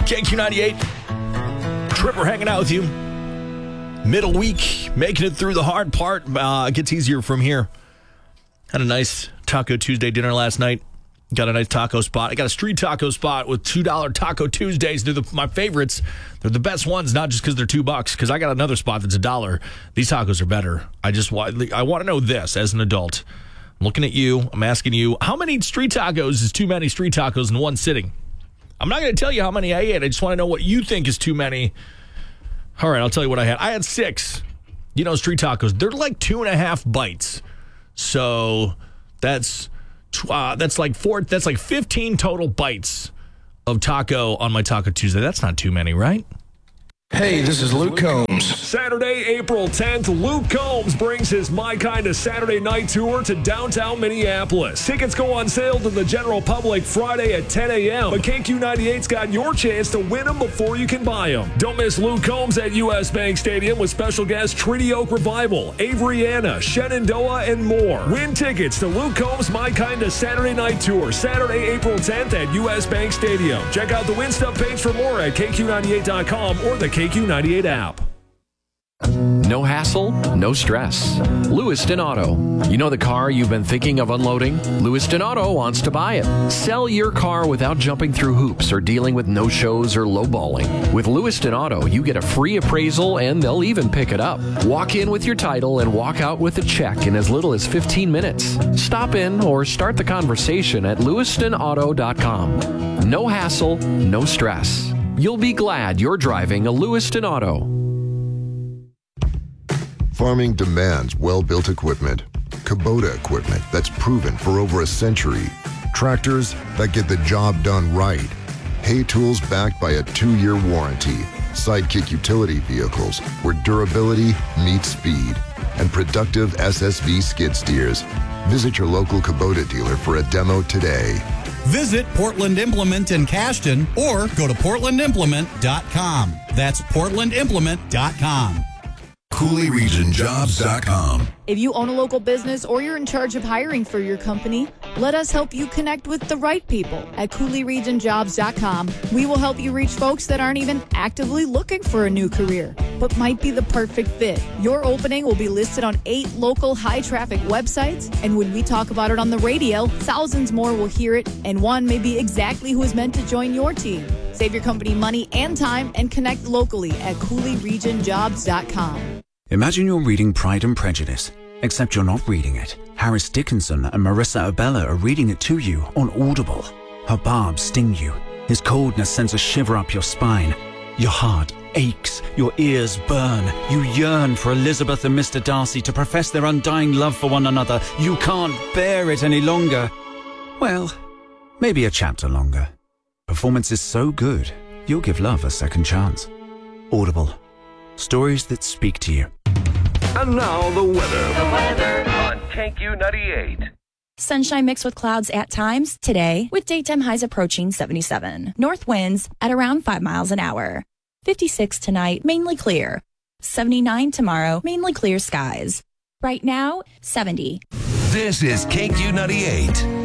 KQ98. Tripper hanging out with you. Middle week, making it through the hard part. It gets easier from here. Had a nice Taco Tuesday dinner last night. Got a nice taco spot. I got a street taco spot with $2 Taco Tuesdays. They're my favorites. They're the best ones, not just because they're $2, because I got another spot that's $1. These tacos are better. I want to know this as an adult. I'm looking at you. I'm asking you, how many street tacos is too many street tacos in one sitting? I'm not going to tell you how many I ate. I just want to know what you think is too many. All right, I'll tell you what I had. I had 6. You know, street tacos, they're like 2.5 bites. So that's like 15 total bites of taco on my Taco Tuesday. That's not too many, right? Hey, this is Luke Combs. Saturday, April 10th, Luke Combs brings his My Kinda Saturday Night Tour to downtown Minneapolis. Tickets go on sale to the general public Friday at 10 a.m. But KQ98's got your chance to win them before you can buy them. Don't miss Luke Combs at U.S. Bank Stadium with special guests Treaty Oak Revival, Averyana, Shenandoah, and more. Win tickets to Luke Combs' My Kinda Saturday Night Tour, Saturday, April 10th at U.S. Bank Stadium. Check out the Win Stuff page for more at KQ98.com or the KQ98 app. No hassle, no stress. Lewiston Auto. You know the car you've been thinking of unloading? Lewiston Auto wants to buy it. Sell your car without jumping through hoops or dealing with no-shows or lowballing. With Lewiston Auto, you get a free appraisal and they'll even pick it up. Walk in with your title and walk out with a check in as little as 15 minutes. Stop in or start the conversation at lewistonauto.com. No hassle, no stress. You'll be glad you're driving a Lewiston Auto. Farming demands well-built equipment. Kubota equipment that's proven for over a century. Tractors that get the job done right. Hay tools backed by a 2-year warranty. Sidekick utility vehicles where durability meets speed. And productive SSV skid steers. Visit your local Kubota dealer for a demo today. Visit Portland Implement in Cashton or go to portlandimplement.com. That's portlandimplement.com. CooleyRegionJobs.com. If you own a local business or you're in charge of hiring for your company, let us help you connect with the right people at CooleyRegionJobs.com. We will help you reach folks that aren't even actively looking for a new career, but might be the perfect fit. Your opening will be listed on 8 local high-traffic websites, and when we talk about it on the radio, thousands more will hear it, and one may be exactly who is meant to join your team. Save your company money and time and connect locally at CooleyRegionJobs.com. Imagine you're reading Pride and Prejudice, except you're not reading it. Harris Dickinson and Marissa Abella are reading it to you on Audible. Her barbs sting you. His coldness sends a shiver up your spine. Your heart aches. Your ears burn. You yearn for Elizabeth and Mr. Darcy to profess their undying love for one another. You can't bear it any longer. Well, maybe a chapter longer. Performance is so good, you'll give love a second chance. Audible. Stories that speak to you. And now the weather. On KQ98. Sunshine mixed with clouds at times today, with daytime highs approaching 77. North winds at around 5 miles an hour. 56 tonight, mainly clear. 79 tomorrow, mainly clear skies. Right now, 70. This is KQ98.